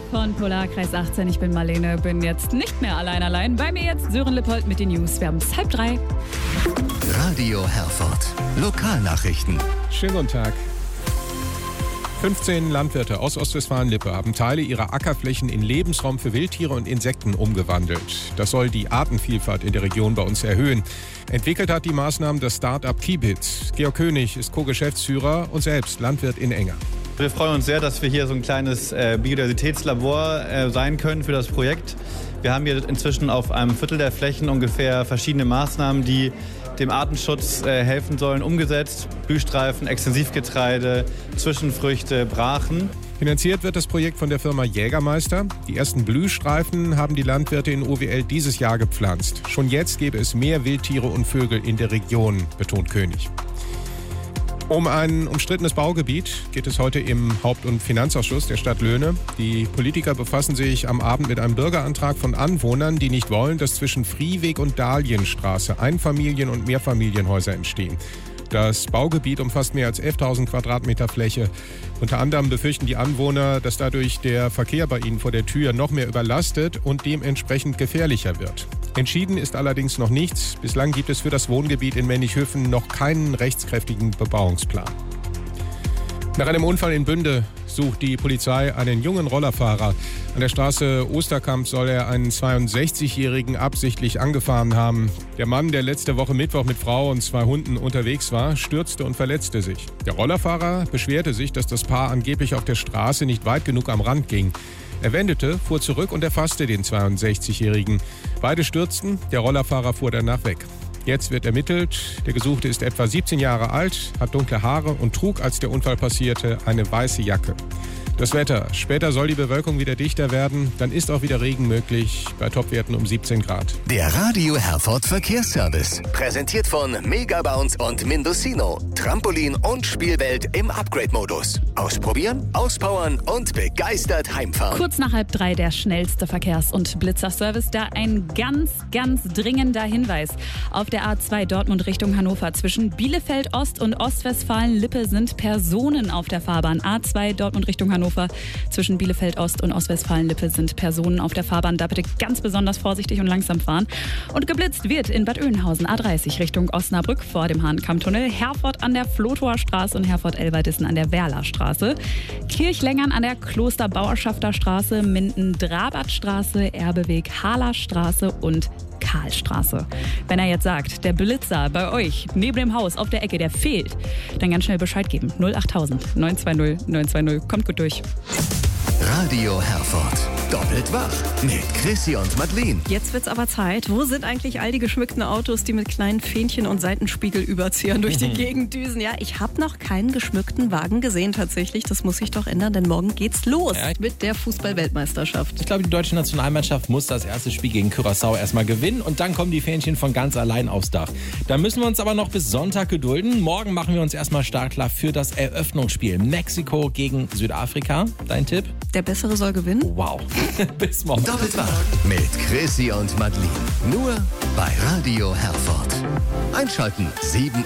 von Polarkreis 18. Ich bin Marlene, bin jetzt nicht mehr allein. Bei mir jetzt Sören Lippold mit den News. Wir haben es 2:30. Radio Herford. Lokalnachrichten. Schönen guten Tag. 15 Landwirte aus Ostwestfalen-Lippe haben Teile ihrer Ackerflächen in Lebensraum für Wildtiere und Insekten umgewandelt. Das soll die Artenvielfalt in der Region bei uns erhöhen. Entwickelt hat die Maßnahmen das Start-up Keepit. Georg König ist Co-Geschäftsführer und selbst Landwirt in Enger. Wir freuen uns sehr, dass wir hier so ein kleines Biodiversitätslabor sein können für das Projekt. Wir haben hier inzwischen auf einem Viertel der Flächen ungefähr verschiedene Maßnahmen, die dem Artenschutz helfen sollen, umgesetzt. Blühstreifen, Extensivgetreide, Zwischenfrüchte, Brachen. Finanziert wird das Projekt von der Firma Jägermeister. Die ersten Blühstreifen haben die Landwirte in OWL dieses Jahr gepflanzt. Schon jetzt gäbe es mehr Wildtiere und Vögel in der Region, betont König. Um ein umstrittenes Baugebiet geht es heute im Haupt- und Finanzausschuss der Stadt Löhne. Die Politiker befassen sich am Abend mit einem Bürgerantrag von Anwohnern, die nicht wollen, dass zwischen Frieweg und Dahlienstraße Einfamilien- und Mehrfamilienhäuser entstehen. Das Baugebiet umfasst mehr als 11.000 Quadratmeter Fläche. Unter anderem befürchten die Anwohner, dass dadurch der Verkehr bei ihnen vor der Tür noch mehr überlastet und dementsprechend gefährlicher wird. Entschieden ist allerdings noch nichts. Bislang gibt es für das Wohngebiet in Männighofen noch keinen rechtskräftigen Bebauungsplan. Nach einem Unfall in Bünde sucht die Polizei einen jungen Rollerfahrer. An der Straße Osterkamp soll er einen 62-Jährigen absichtlich angefahren haben. Der Mann, der letzte Woche Mittwoch mit Frau und 2 Hunden unterwegs war, stürzte und verletzte sich. Der Rollerfahrer beschwerte sich, dass das Paar angeblich auf der Straße nicht weit genug am Rand ging. Er wendete, fuhr zurück und erfasste den 62-Jährigen. Beide stürzten, der Rollerfahrer fuhr danach weg. Jetzt wird ermittelt. Der Gesuchte ist etwa 17 Jahre alt, hat dunkle Haare und trug, als der Unfall passierte, eine weiße Jacke. Das Wetter. Später soll die Bewölkung wieder dichter werden. Dann ist auch wieder Regen möglich, bei Topwerten um 17 Grad. Der Radio Herford Verkehrsservice. Präsentiert von Megabounce und Mindocino. Trampolin und Spielwelt im Upgrade-Modus. Ausprobieren, auspowern und begeistert heimfahren. Kurz nach 2:30 der schnellste Verkehrs- und Blitzerservice. Da ein ganz dringender Hinweis. Auf der A2 Dortmund Richtung Hannover zwischen Bielefeld Ost und Ostwestfalen-Lippe sind Personen auf der Fahrbahn. A2 Dortmund Richtung Hannover. Zwischen Bielefeld Ost und Ostwestfalen-Lippe sind Personen auf der Fahrbahn. Da bitte ganz besonders vorsichtig und langsam fahren. Und geblitzt wird in Bad Oeynhausen A30 Richtung Osnabrück vor dem Hahnkammtunnel, Herford an der Flotower Straße und Herford-Elverdissen an der Werler Straße, Kirchlengern an der Klosterbauerschafter Straße, Minden-Drabert-Straße, Erbeweg Haler Straße und Karlstraße. Wenn er jetzt sagt, der Blitzer bei euch neben dem Haus auf der Ecke, der fehlt, dann ganz schnell Bescheid geben. 08000 920 920. Kommt gut durch. Radio Herford. Doppelt wach mit Chrissy und Madeleine. Jetzt wird's aber Zeit. Wo sind eigentlich all die geschmückten Autos, die mit kleinen Fähnchen und Seitenspiegelüberziehern durch die Gegend düsen? Ja, ich habe noch keinen geschmückten Wagen gesehen tatsächlich. Das muss sich doch ändern, denn morgen geht's los mit der Fußball-Weltmeisterschaft. Ich glaube, die deutsche Nationalmannschaft muss das erste Spiel gegen Curaçao erstmal gewinnen und dann kommen die Fähnchen von ganz allein aufs Dach. Da müssen wir uns aber noch bis Sonntag gedulden. Morgen machen wir uns erstmal startklar für das Eröffnungsspiel. Mexiko gegen Südafrika. Dein Tipp? Der Bessere soll gewinnen? Wow. Bis morgen. Doppelt wach mit Chrissy und Madeleine. Nur bei Radio Herford. Einschalten 7